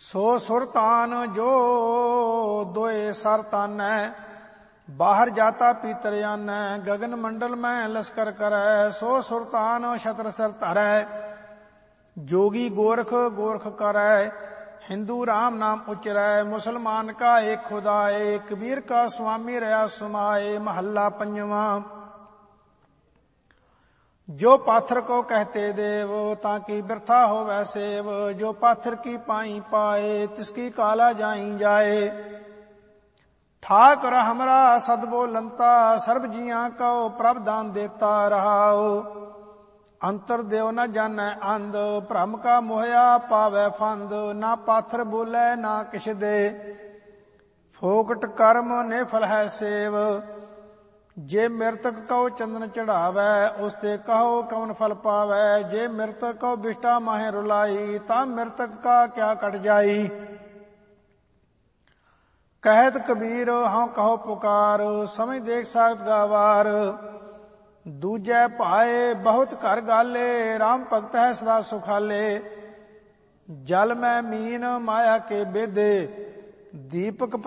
ਸੋ ਸੁਰ ਤਾਨ ਜੋ ਦੋਏ ਸਰ ਤਾਨੈ, ਬਾਹਰ ਜਾਤਾ ਪੀਤਰ ਆਨੈ, ਗਗਨ ਮੰਡਲ ਮੈਂ ਲਸਕਰ ਕਰੈ, ਸੋ ਸੁਰ ਤਾਨ ਛਤਰ ਸਿਰ ਧਰੈ, जोगी गोरख गोरख करੈ, हिंदू राम नाम उचरै, मुसलमान का एक खुदाए, कबीर का स्वामी रहा सुमाए। महला पंजवा। जो पाथर को कहते देव, ताकि बिरथा होवै सेव, जो पाथर की पाई पाए, तिसकी काला जाई जाए। ठाकर हमरा सद बोलंता, सर्ब जियां को प्रभ दान देता रहाओ। अंतर देव न जानै अंध, भ्रम का मोहया पावै फंद, ना पाथर बोलै ना किछ दे, फोकट कर्म ने फल है सेव। जे मृतक कहो चंदन चढ़ावै, उसते कहो कवन फल पावै, जे मृतक कहो बिष्टा माहे रुलाई, ता मृतक का क्या कट जाई। कहत कबीर हाँ कहो पुकार, समझ देख सागत गावार। दूजै भाए बहुत घर गाले, राम भगत है सदा सुखाले। जल में मीन माया के बेदे, दीपक